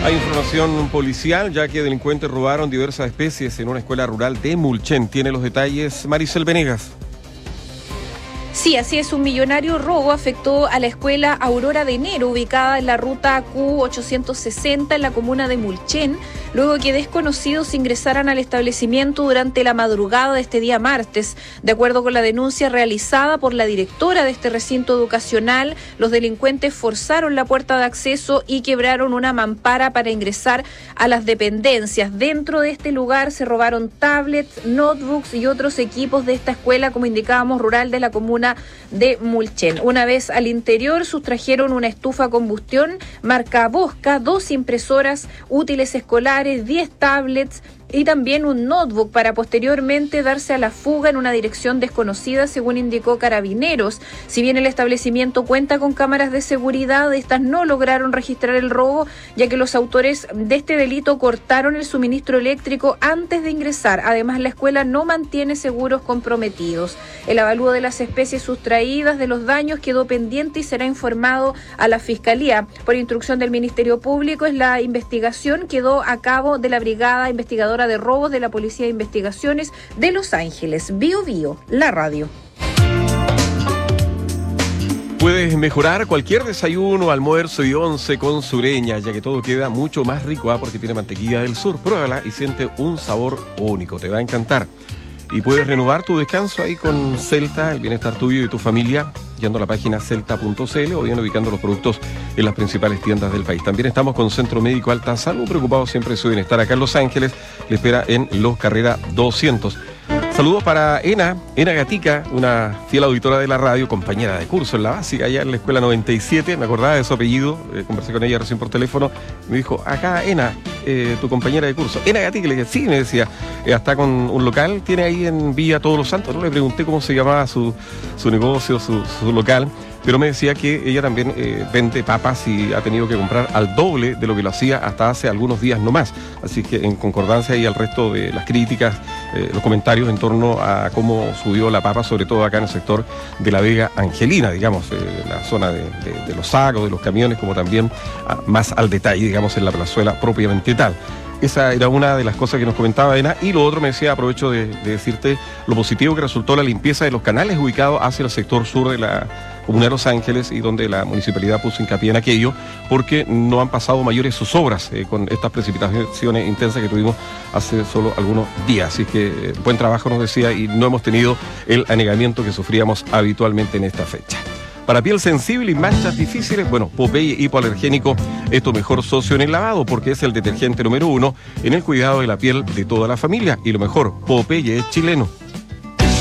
Hay información policial, ya que delincuentes robaron diversas especies en una escuela rural de Mulchen. Tiene los detalles Maricel Venegas. Sí, así es, un millonario robo afectó a la escuela Aurora de Enero, ubicada en la ruta Q860 en la comuna de Mulchen, luego que desconocidos ingresaran al establecimiento durante la madrugada de este día martes. De acuerdo con la denuncia realizada por la directora de este recinto educacional, los delincuentes forzaron la puerta de acceso y quebraron una mampara para ingresar a las dependencias. Dentro de este lugar se robaron tablets, notebooks y otros equipos de esta escuela, como indicábamos, rural de la comuna de Mulchen. Una vez al interior sustrajeron una estufa a combustión marca Bosca, 2 impresoras, útiles escolares, 10 tablets y también un notebook para posteriormente darse a la fuga en una dirección desconocida, según indicó Carabineros. Si bien el establecimiento cuenta con cámaras de seguridad, estas no lograron registrar el robo, ya que los autores de este delito cortaron el suministro eléctrico antes de ingresar. Además, la escuela no mantiene seguros comprometidos. El avalúo de las especies sustraídas de los daños quedó pendiente y será informado a la Fiscalía. Por instrucción del Ministerio Público, la investigación quedó a cargo de la Brigada Investigadora de Robos de la Policía de Investigaciones de Los Ángeles. Bio Bio, la radio. Puedes mejorar cualquier desayuno, almuerzo y once con Sureña, ya que todo queda mucho más rico, porque tiene mantequilla del sur. Pruébala y siente un sabor único, te va a encantar. Y puedes renovar tu descanso ahí con Celta, el bienestar tuyo y tu familia, yendo a la página celta.cl o bien ubicando los productos en las principales tiendas del país. También estamos con Centro Médico Alta Salud, preocupado siempre de su bienestar acá en Los Ángeles. Le espera en Los Carrera 200. Saludos para Ena Gatica, una fiel auditora de la radio, compañera de curso en la básica, allá en la escuela 97, me acordaba de su apellido, conversé con ella recién por teléfono, me dijo, acá Ena, tu compañera de curso. Ena Gatica, le dije, sí, me decía, está con un local, tiene ahí en Villa Todos los Santos, no le pregunté cómo se llamaba su negocio, su local, pero me decía que ella también vende papas y ha tenido que comprar al doble de lo que lo hacía hasta hace algunos días nomás. Así que en concordancia y al resto de las críticas, los comentarios en torno a cómo subió la papa, sobre todo acá en el sector de la Vega Angelina, digamos, la zona de los sacos, de los camiones, como también más al detalle, digamos, en la plazuela propiamente tal. Esa era una de las cosas que nos comentaba Ena. Y lo otro, me decía, aprovecho de decirte lo positivo que resultó la limpieza de los canales ubicados hacia el sector sur de la comuna de Los Ángeles, y donde la municipalidad puso hincapié en aquello, porque no han pasado mayores zozobras con estas precipitaciones intensas que tuvimos hace solo algunos días. Así que buen trabajo, nos decía, y no hemos tenido el anegamiento que sufríamos habitualmente en esta fecha. Para piel sensible y manchas difíciles, bueno, Popeye Hipoalergénico es tu mejor socio en el lavado, porque es el detergente número 1 en el cuidado de la piel de toda la familia. Y lo mejor, Popeye es chileno.